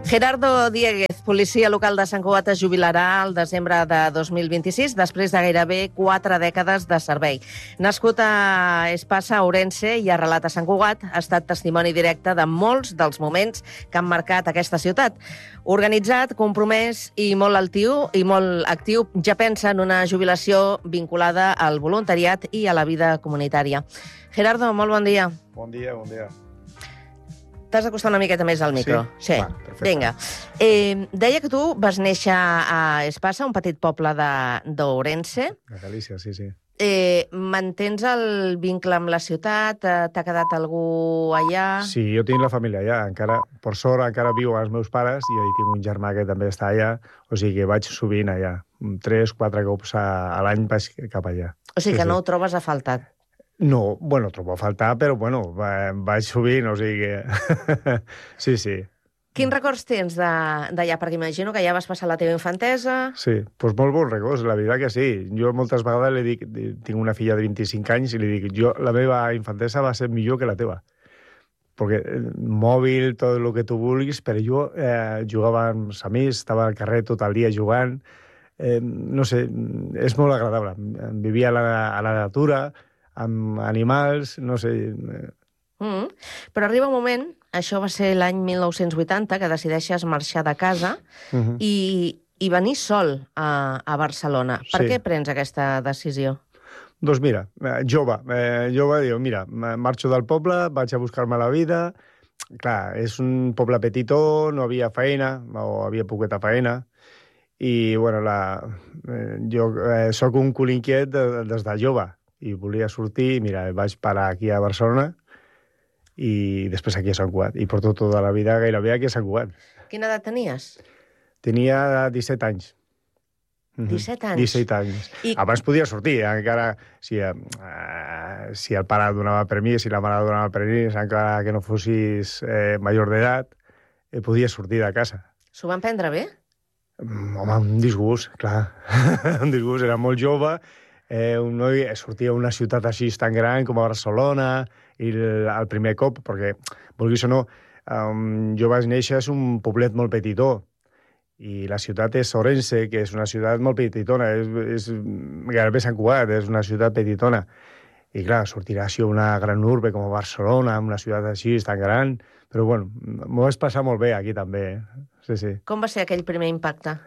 Gerardo Dieguez, policia local de Sant Cugat, es jubilarà al desembre de 2026, després de gairebé 4 dècades de servei. Nascut a Espasa, a Ourense, i arrelat a Sant Cugat, ha estat testimoni directe de molts dels moments que han marcat aquesta ciutat. Organitzat, compromès i molt actiu, ja pensa en una jubilació vinculada al voluntariat i a la vida comunitària. Gerardo, molt bon dia. Bon dia, bon dia. T'has d'acostar una miqueta més al micro. Sí? Va, perfecte. Vinga. Deia que tu vas néixer a Espasa, un petit poble d'Ourense. A Galícia, sí, sí. Mantens el vincle amb la ciutat? T'ha quedat algú allà? Sí, jo tinc la família allà. Encara, per sort, encara viu amb els meus pares i tinc un germà que també està allà. O sigui que vaig sovint allà. 3-4 cops a l'any vaig cap allà. O sigui que no ho trobes a faltar? No, bueno, trobo a faltar, però bueno, vaig sovint, o sigui que... sí, sí. Quins records tens d'allà? Perquè imagino que ja vas passar la teva infantesa. Sí, doncs molt bons records, la veritat que sí. Jo moltes vegades li dic, tinc una filla de 25 anys, i li dic, la meva infantesa va ser millor que la teva. Perquè mòbil, tot el que tu vulguis, però jo jugava amb els amics, estava al carrer tot el dia jugant. No sé, és molt agradable. Vivia a la natura, amb animals, no sé... Però arriba un moment, això va ser l'any 1980, que decideixes marxar de casa i venir sol a Barcelona. Per què prens aquesta decisió? Doncs mira, jove, diu, mira, marxo del poble, vaig a buscar-me la vida. Clar, és un poble petitó, no havia feina, o havia poqueta feina, i, bueno, jo soc un cul inquiet des de jove, i volia sortir, i mira, vaig parar aquí a Barcelona i després aquí a Sant Cugat. I porto tota la vida gairebé aquí a Sant Cugat. Quina edat tenies? Tenia 17 anys. 17 anys? 17 anys. Abans podia sortir, encara si el pare donava permís, si la mare donava permís, encara que no fossis major d'edat, podia sortir de casa. S'ho van prendre bé? Home, un disgust, clar. Un disgust, era molt jove. Un noi sortia a una ciutat així tan gran com a Barcelona, i el primer cop, perquè, vulguis o no, jo vaig néixer, és un poblet molt petitó, i la ciutat és Ourense, que és una ciutat molt petitona, és gairebé Sant Cugat, és una ciutat petitona. I clar, sortirà així una gran urbe com a Barcelona, una ciutat així tan gran, però bueno, m'ho vaig passar molt bé aquí també, sí, sí. Com va ser aquell primer impacte?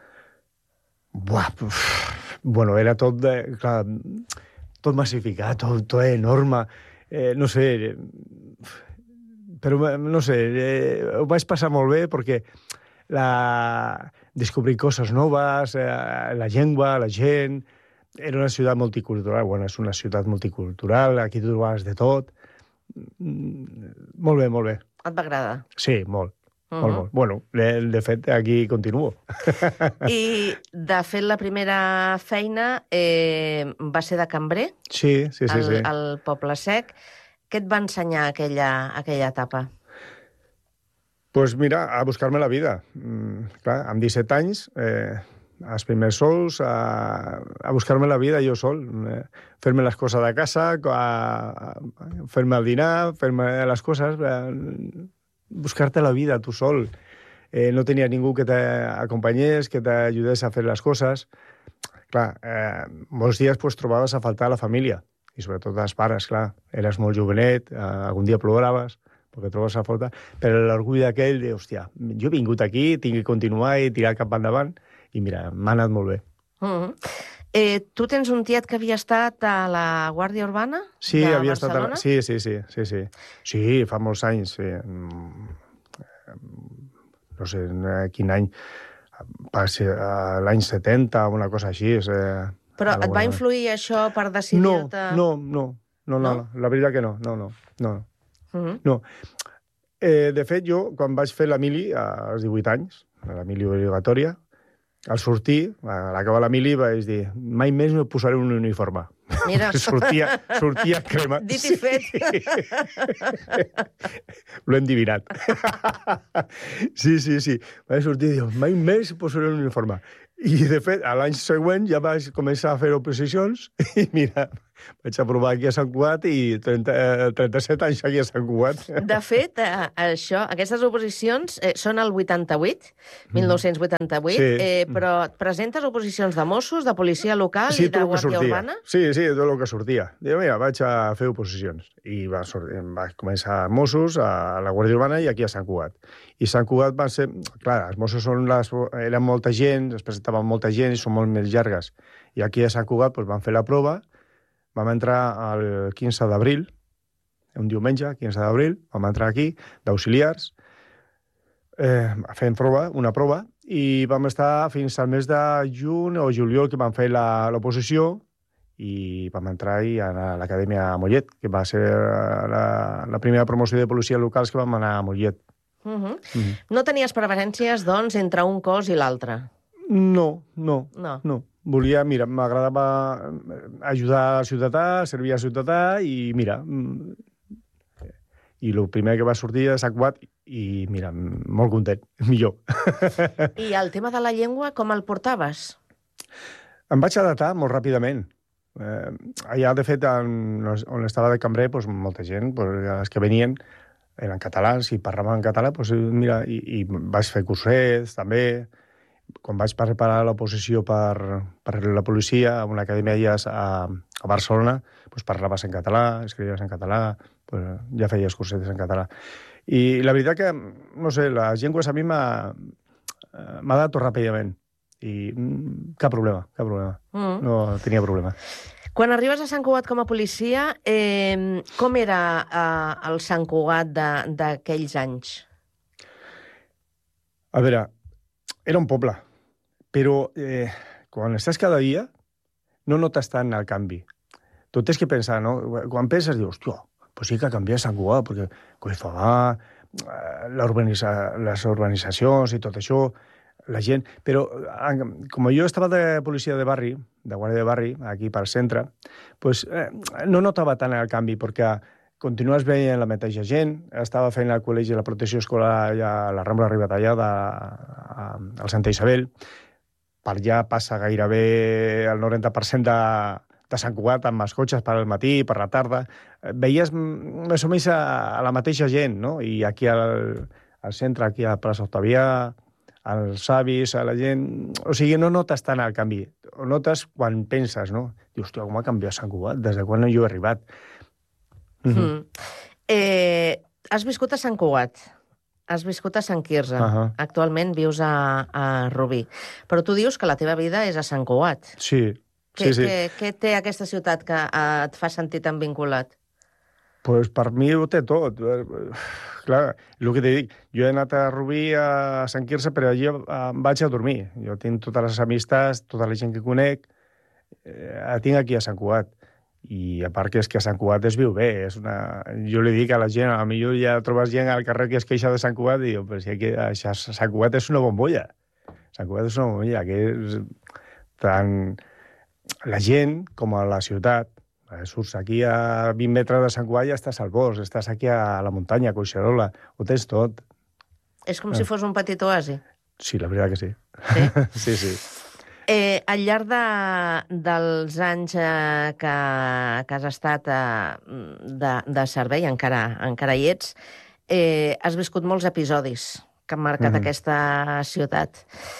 Bueno, era tot, clar, tot massificat, tot enorme, no sé, però no sé, ho vaig passar molt bé perquè descobrir coses noves, la llengua, la gent, era una ciutat multicultural, bueno, és una ciutat multicultural, aquí tu trobaves de tot, molt bé, molt bé. Et va agradar? Sí, molt. Molt. Bueno, de fet, aquí continuo. I, de fet, la primera feina va ser de cambrer? Sí. Al Poble Sec. Què et va ensenyar aquella etapa? Doncs mira, a buscar-me la vida. Clar, amb 17 anys, els primers sols, a buscar-me la vida jo sol. Fer-me les coses de casa, fer-me el dinar, fer-me les coses... buscar-te la vida tu sol. No tenies ningú que t'acompanyés, que t'ajudés a fer les coses. Clar, molts dies trobaves a faltar la família, i sobretot els pares, clar. Eres molt jovenet, algun dia ploraves, perquè trobes a faltar, però l'orgull d'aquell de, hòstia, jo he vingut aquí, tinc que continuar i tirar cap endavant, i mira, m'ha anat molt bé. Tu tens un tiet que havia estat a la Guàrdia Urbana de Barcelona? Sí, havia estat sí. Sí, fa molts anys, sí. No sé quin any, va ser l'any 70, una cosa així. Però et va influir això per decidir-te... No, la veritat que no. De fet, jo, quan vaig fer la mili, als 18 anys, la mili obligatòria, al sortir, a l'acabar la mili, vaig dir, mai més me posaré un uniforme. Mira. sortia crema. Dit i fet. L'ho hem divinat. Sí. Vaig sortir i dir, mai més posaré un uniforme. I, de fet, l'any següent ja vaig començar a fer oposicions i, mira, Vaig aprovar aquí a Sant Cugat i 37 anys aquí a Sant Cugat. De fet, aquestes oposicions són el 88, 1988, Sí. però et presentes oposicions de Mossos, de policia local Sí, i de tot el que Guàrdia sortia. Urbana? Sí, tot el que sortia. Diu, mira, vaig a fer oposicions. I va començar a Mossos, a la Guàrdia Urbana i aquí a Sant Cugat. I Sant Cugat van ser... Clar, els Mossos eren molta gent, es presentaven molta gent i són molt més llargues. I aquí a Sant Cugat doncs, van fer la prova. Vam entrar el 15 d'abril, un diumenge, 15 d'abril, vam entrar aquí, d'auxiliars, fent una prova, i vam estar fins al mes de juny o juliol, que vam fer l'oposició, i vam entrar a l'Acadèmia Mollet, que va ser la primera promoció de policia locals que vam anar a Mollet. No tenies preferències, doncs, entre un cos i l'altre? No. Volia, mira, m'agradava ajudar al ciutadà, servir al ciutadà i, mira, i el primer que va sortir de Sant Cugat i, mira, molt content, millor. I el tema de la llengua, com el portaves? Em vaig adaptar molt ràpidament. Allà, de fet, on estava de cambrer, doncs, molta gent, els que venien, eren catalans i parlaven en català, doncs, mira, i vaig fer cursets, també. Quan vaig preparar l'oposició per la policia a una acadèmia allà a Barcelona, doncs parlaves en català, escrivies en català, doncs ja feies cursetes en català. I la veritat que, no sé, les llengües a mi m'ha adaptat ràpidament. I cap problema. No tenia problema. Quan arribes a Sant Cugat com a policia, com era el Sant Cugat d'aquells anys? A veure, era un poble, però quan estàs cada dia no notes tant el canvi. Tu tens que pensar, no? Quan penses, dius, hòstia, pues sí que ha canviat Sant Cugat, perquè Collfabà, les urbanitzacions i tot això, la gent... Però com jo estava de policia de barri, de guàrdia de barri, aquí pel centre, pues, no notava tant el canvi, perquè continues veient la mateixa gent. Estava fent al col·legi de la protecció escolar a la Rambla Ribatallada, al Santa Isabel. Per allà passa gairebé el 90% de Sant Cugat amb els cotxes per al matí, per la tarda. Veies més o menys a la mateixa gent, no? I aquí al centre, aquí a Plaça Octavià, als avis, a la gent... O sigui, no notes tant el canvi. Ho notes quan penses, no? Dius, hòstia, com ha canviat Sant Cugat? Des de quan jo he arribat? Has viscut a Sant Cugat, has viscut a Sant Quirze, actualment vius a Rubí, però tu dius que la teva vida és a Sant Cugat. Sí. Què té aquesta ciutat que et fa sentir tan vinculat? Pues per mi ho té tot. Clar, el que t'he dit, jo he anat a Rubí, a Sant Quirze, però allà em vaig a dormir. Jo tinc totes les amistats, tota la gent que conec, tinc aquí a Sant Cugat. I a part que és que a Sant Cugat es viu bé. Jo li dic a la gent, a millor ja trobes gent al carrer que es queixa de Sant Cugat i diu, però si aquí, Sant Cugat és una bombolla. Sant Cugat és una bombolla, que és tant la gent com a la ciutat. Surts aquí a 20 metres de Sant Cugat i estàs al bosc, estàs aquí a la muntanya, a Collserola, ho tens tot. És com si fos un petit oasi. Sí, la veritat que sí. Sí? Sí. Al llarg dels anys que has estat de servei, encara hi ets, has viscut molts episodis que han marcat aquesta ciutat.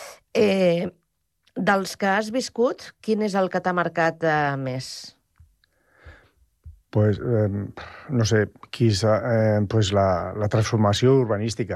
Dels que has viscut, quin és el que t'ha marcat més? Pues, no sé, pues la transformació urbanística.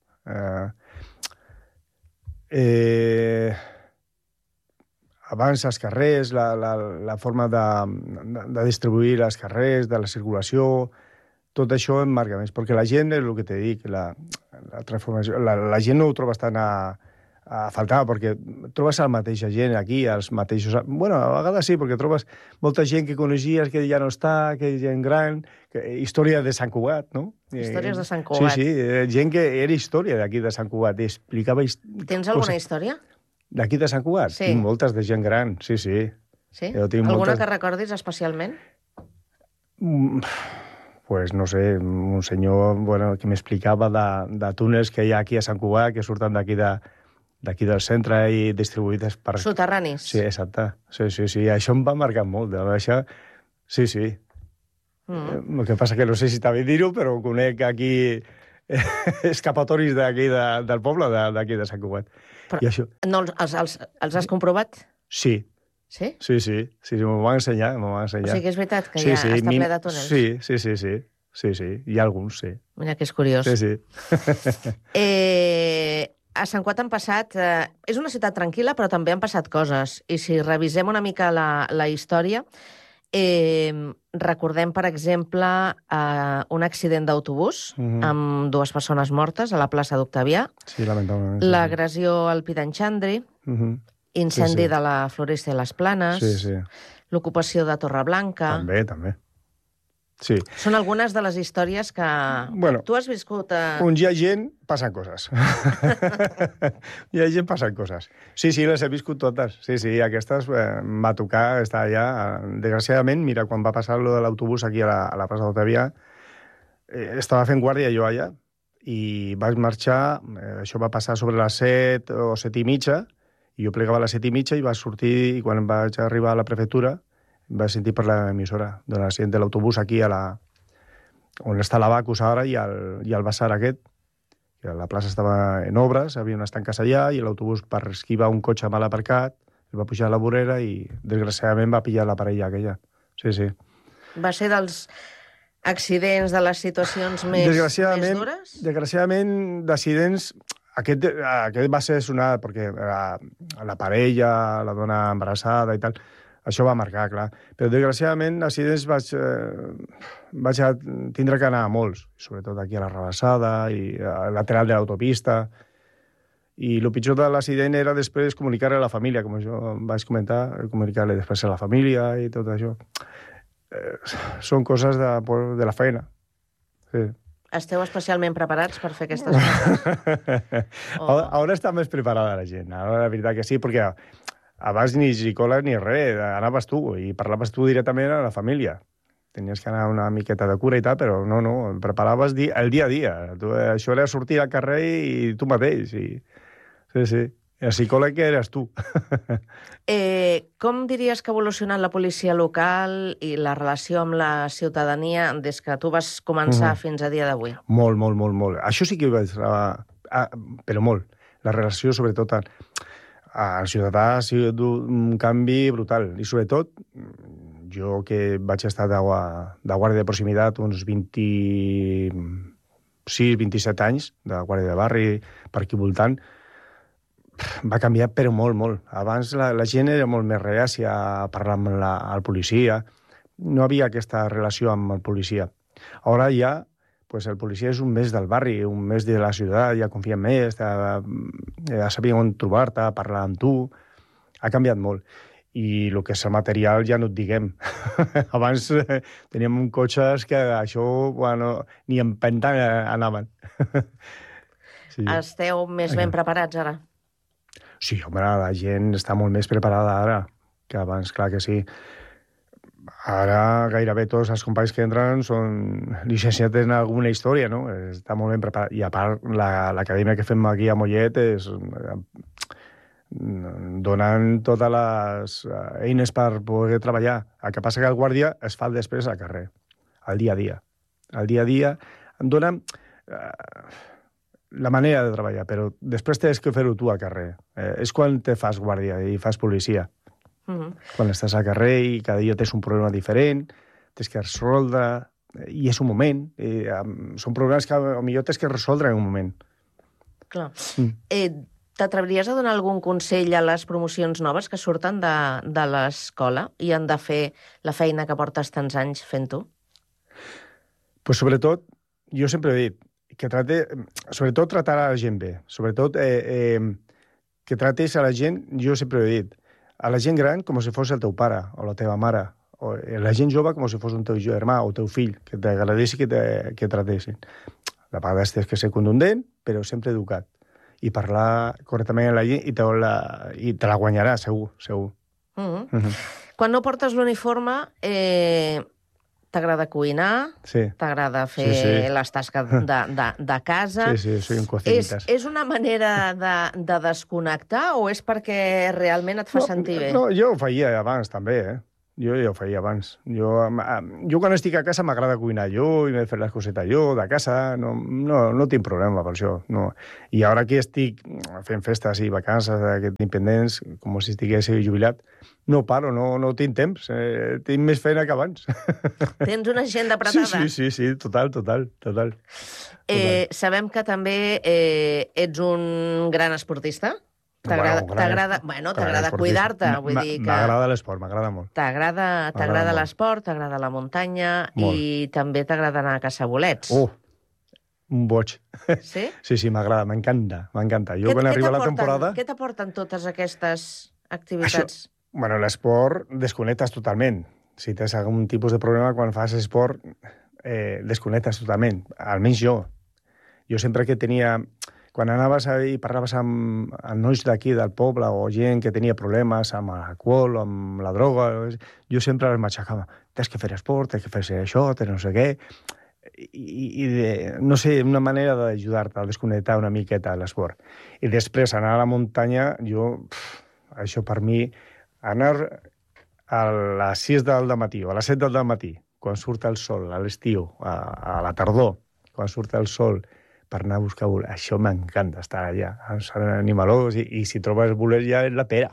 Abans els carrers, la forma de distribuir els carrers, de la circulació, tot això em marca més, perquè la gent, és el que t'he dit, la transformació, la gent no ho trobes tant a faltar, perquè trobes la mateixa gent aquí, els mateixos... Bueno, a vegades sí, perquè trobes molta gent que coneixies, que ja no està, que gent gran, història de Sant Cugat, no? Històries de Sant Cugat. Sí, gent que era història d'aquí de Sant Cugat, explicava... Tens alguna història? D'aquí de Sant Cugat? Sí. Tinc moltes de gent gran, sí. Sí? Alguna que recordis especialment? Pues no sé, un senyor que m'explicava de túnels que hi ha aquí a Sant Cugat, que surten d'aquí del centre i distribuïts per... Soterranis. Sí, exacte. Sí. Això em va marcar molt. Això Sí, sí. El que passa que no sé si t'ha bé dir-ho, però conec aquí escapatoris d'aquí del poble, d'aquí de Sant Cugat. Però I això... no, els has comprovat? Sí, Sí? sí, m'ho van ensenyar, m'ho van O ensenyar. sigui que és veritat que ja està ple de túnels? Sí, hi ha alguns, sí. Mira que és curiós. Sí. A Sant Cugat han passat... és una ciutat tranquil·la, però també han passat coses. I si revisem una mica la història, recordem, per exemple, un accident d'autobús amb 2 persones mortes a la plaça d'Octavià, Sí, lamentablement. l'agressió al Pidanxandri, incendi de la Floresta i les Planes, l'ocupació de Torreblanca... També. Sí. Són algunes de les històries que tu has viscut. On hi ha gent, passen coses. Hi ha gent, passen coses. Sí, les he viscut totes. Sí, aquestes em va tocar estar allà. Desgraciadament, mira, quan va passar lo de l'autobús aquí a la plaça d'Octavià, estava fent guàrdia jo allà i vaig marxar, això va passar sobre les 7 o 7 i mitja, i jo plegava a les 7 i mitja i vaig sortir, i quan vaig arribar a la prefectura vaig sentir per l'emissora de l'accident de l'autobús aquí on està la Bacus ara i el basar aquest. La plaça estava en obres, havia unes tanques allà i l'autobús, per esquivar un cotxe mal aparcat, el va pujar a la vorera i desgraciadament va pillar la parella aquella. Sí. Va ser dels accidents, de les situacions més dures? Desgraciadament, d'accidents... Aquest va ser sonat perquè la parella, la dona embarassada i tal... Això va marcar, clar. Però, desgraciadament, accidents vaig tindre que anar a molts, sobretot aquí a la Rabassada i al lateral de l'autopista. I el pitjor de l'accident era després comunicar-li a la família, com jo vaig comentar, comunicar-li després a la família i tot això. Són coses de la feina. Sí. Esteu especialment preparats per fer aquestes coses? Ara està més preparada la gent. Ara, la veritat que sí, perquè abans ni psicòleg ni res, anaves tu i parlaves tu directament a la família. Tenies que anar una miqueta de cura i tal, però no, preparaves el dia a dia. Això era sortir al carrer i tu mateix. Sí. El psicòleg eres tu. Com diries que ha evolucionat la policia local i la relació amb la ciutadania des que tu vas començar fins a dia d'avui? Molt. Això sí que ho vaig trobar, però molt. La relació, sobretot, al ciutadà ha sigut un canvi brutal. I, sobretot, jo que vaig estar de guàrdia de proximitat uns 26-27 anys, de guàrdia de barri, per aquí voltant, va canviar, però molt. Abans la gent era molt més reàcia a parlar amb el policia. No havia aquesta relació amb el policia. Ara ja, pues el policia és un més del barri, un més de la ciutat, ja confia més, ja sabia on trobar-te, parlar amb tu. Ha canviat molt. I el que és el material ja no et diguem. Abans teníem cotxes que això, ni en penta anaven. Sí. Esteu més ben preparats ara? Sí, home, la gent està molt més preparada ara que abans, clar que sí. Ara gairebé tots els companys que entren són llicenciats en alguna història, no? Està molt ben preparat. I a part, l'acadèmia que fem aquí a Mollet donen totes les eines per poder treballar. El que passa que el guàrdia es fa després al carrer, al dia a dia. Al dia a dia em donen la manera de treballar, però després tens que fer-ho tu al carrer. És quan te fas guàrdia i fas policia. Quan estàs al carrer i cada dia tens un problema diferent, tens que resoldre, i és un moment. Són problemes que potser tens que resoldre en un moment. Clar. T'atreviries a donar algun consell a les promocions noves que surten de l'escola i han de fer la feina que portes tants anys fent tu? Pues sobretot, jo sempre he dit, que sobretot tratar a la gent bé. Sobretot que trates a la gent, jo sempre he dit, a la gent gran com si fos el teu pare o la teva mare, o la gent jove com si fos un teu germà o teu fill, que t'agradessi que tratessin. De vegades tens que ser contundent, però sempre educat. I parlar correctament a la gent i te la guanyarà, segur. Quan no portes l'uniforme, t'agrada cuinar, t'agrada fer les tasques de casa... Sí, soy un cocinitas. És una manera de desconnectar o és perquè realment et fa sentir bé? No, jo ho feia abans també, Jo ja ho feia abans. Jo quan estic a casa m'agrada cuinar jo i m'he fet les cosetes jo, de casa, no tinc problema per això. No. I ara que estic fent festes i vacances independents, com si estigués jubilat, no paro, no tinc temps. Tinc més feina que abans. Tens una agenda apretada? Sí, total. Sabem que també ets un gran esportista. T'agrada cuidar-te, vull dir que... M'agrada l'esport, m'agrada molt. T'agrada l'esport, t'agrada la muntanya i també t'agrada anar a caçar bolets. Un boig. Sí? Sí, m'agrada, m'encanta. Jo quan arriba la temporada... Què t'aporten totes aquestes activitats? Bueno, l'esport desconnectes totalment. Si tens algun tipus de problema, quan fas esport, desconnectes totalment. Almenys jo. Jo sempre que tenia... Quan anaves i parlaves amb nois d'aquí, del poble, o gent que tenia problemes amb l'alcohol, amb la droga, jo sempre els matxacava. Tens que fer esport, tens que fer això, tens no sé què. No sé, una manera d'ajudar-te a desconnectar una miqueta l'esport. I després, anar a la muntanya, això per mi, anar a les 6 del matí o a les 7 del matí, quan surt el sol, a l'estiu, a la tardor, quan surt el sol, per anar a buscar bolets. Això m'encanta, estar allà. Són animalós i si trobes bolets ja és la pera.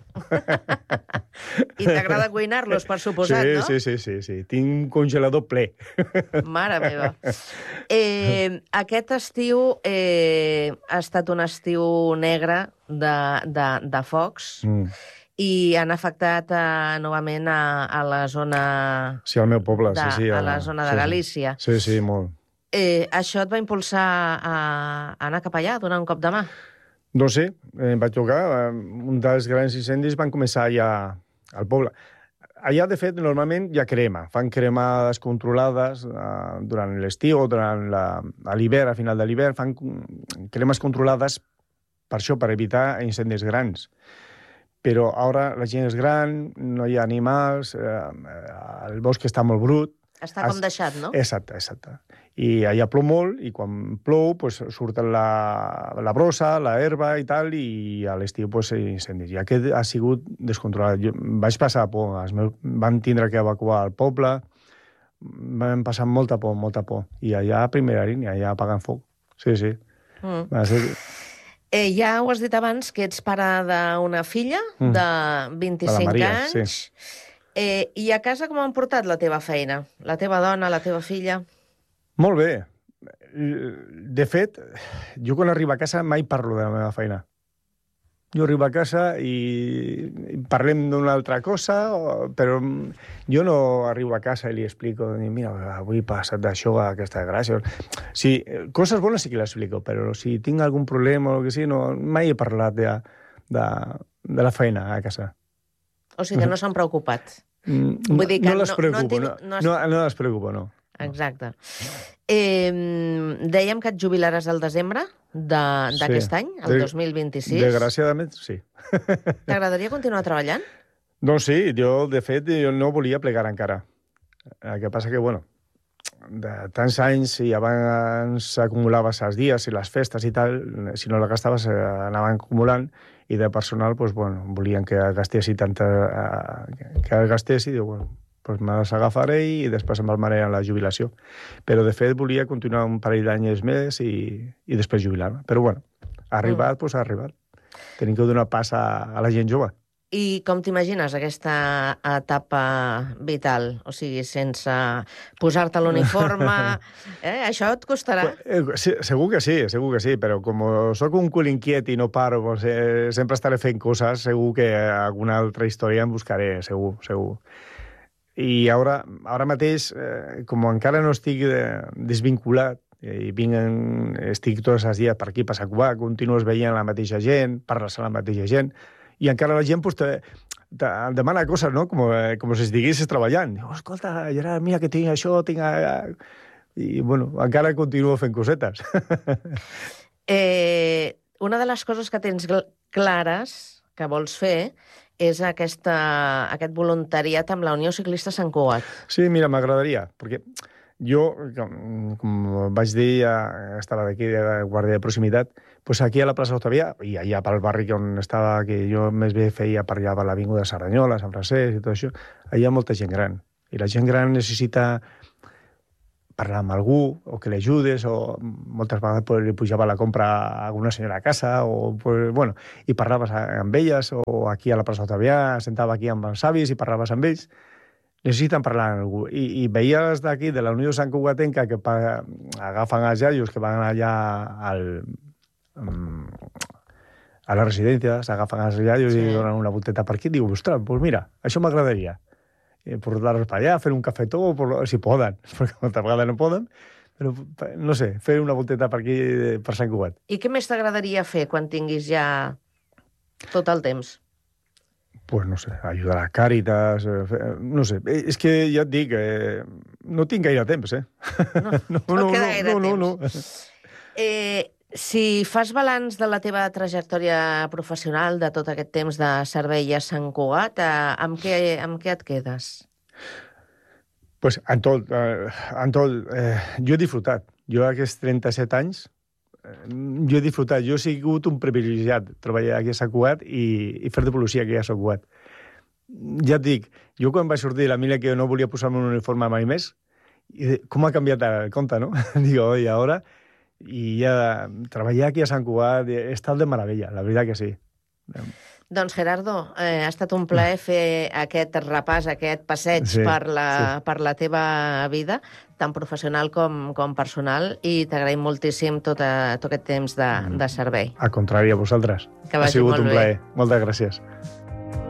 I t'agrada cuinar-los, per suposat, no? Sí. Tinc un congelador ple. Mare meva. Aquest estiu ha estat un estiu negre de focs i han afectat novament a la zona... Sí, al meu poble, sí. A la zona de Galícia. Sí, molt. Això et va impulsar a anar cap allà, a donar un cop de mà? No sé, em vaig tocar. Un dels grans incendis van començar allà al poble. Allà, de fet, normalment hi ha crema. Fan cremades controlades durant l'estiu o durant l'hivern, a final de l'hivern. Fan cremes controlades per això, per evitar incendis grans. Però ara la gent és gran, no hi ha animals, el bosc està molt brut. Està com deixat, no? Exacte. I allà plou molt, i quan plou surten la brossa, la herba i tal, i a l'estiu incendis. I aquest ha sigut descontrolat. Jo vaig passar por. Van tindre que evacuar el poble, vam passar molta por. I allà a primera línia, allà apagant foc. Sí. Ja ho has dit abans, que ets pare d'una filla de 25 Maria, anys. Sí. I a casa com han portat la teva feina? La teva dona, la teva filla? Molt bé. De fet, jo quan arribo a casa mai parlo de la meva feina. Jo arribo a casa i parlem d'una altra cosa, però jo no arribo a casa i li explico, mira, avui he passat d'això a aquesta gràcia. Sí, coses bones sí que les explico, però si tinc algun problema o el que sigui, mai he parlat de la feina a casa. O sigui que no s'han preocupat. Vull dir que no les preocupo, no. Exacte. Dèiem que et jubilaràs al desembre d'aquest any, el 2026. Desgraciadament, sí. T'agradaria continuar treballant? Doncs sí, de fet, jo no volia plegar encara. El que passa que, de tants anys, i abans acumulaves els dies i les festes i tal, si no la gastaves, anaven acumulant, i de personal, volien que gastessi tanta... que gastessi, diu, me les agafaré i després em valmaré en la jubilació. Però, de fet, volia continuar un parell d'anys més i després jubilar-me. Però, ha arribat, ha arribat. Tenim que donar pas a la gent jove. I com t'imagines aquesta etapa vital? O sigui, sense posar-te l'uniforme... Això et costarà? Segur que sí, però com sóc un cul inquiet i no paro, sempre estaré fent coses, segur que alguna altra història em buscaré, segur. I ara mateix, com encara no estic desvinculat, i estic tots els dies per aquí, per Sant Cugat, continues veient la mateixa gent, parles amb la mateixa gent, i encara la gent te demana coses, no? Com si estiguessis treballant. Diu, escolta, Gerard, mira que tinc això, tinc... I, encara continuo fent cosetes. Una de les coses que tens clares que vols fer és aquest voluntariat amb la Unió Ciclista Sant Cugat. Sí, mira, m'agradaria, perquè jo, com vaig dir, ja estava d'aquí de guàrdia de proximitat, pues aquí a la plaça Octavià, i allà pel barri on estava, que jo més bé feia per allà per l'avinguda Cerdanyola, Sant Francesc i tot això, hi ha molta gent gran. I la gent gran necessita parlar amb algú, o que l'ajudes, o moltes vegades pues, li pujava la compra a alguna senyora a casa, o, pues, bueno, i parlaves amb elles, o aquí a la plaça Octavià, sentava aquí amb els avis i parlaves amb ells. Necessiten parlar amb algú. I veies d'aquí, de la Unió Sant Cugatenca, que agafen els iaios que van allà a la residència, s'agafen els iaios i donen una volteta per aquí, diu, ostres, doncs mira, això m'agradaria. Portar-los per allà, fer un cafetó, si poden, perquè moltes vegades no poden, però, no sé, fer una volteta per aquí, per Sant Cugat. I què més t'agradaria fer quan tinguis ja tot el temps? Pues no sé, ajudar a Càritas, no sé, és que ja et dic, no tinc gaire temps, No queda gaire temps. Si fas balanç de la teva trajectòria professional, de tot aquest temps de servei a Sant Cugat, amb què et quedes? Pues en tot. Jo he disfrutat. Jo aquests 37 anys, jo he disfrutat. Jo he sigut un privilegiat treballar aquí a Sant Cugat i fer de policia aquí a Sant Cugat. Ja et dic, jo quan vaig sortir de la mila que no volia posar-me un uniforme mai més, com ha canviat el compte, no? Digo, i ara... I ja treballar aquí a Sant Cugat he estat de meravella, la veritat que sí. Doncs, Gerardo, ha estat un plaer fer aquest repàs, aquest passeig per la teva vida, tant professional com personal, i t'agraïm moltíssim tot aquest temps de servei. Al contrari, a vosaltres. Que vagi molt bé. Ha sigut un plaer. Moltes gràcies.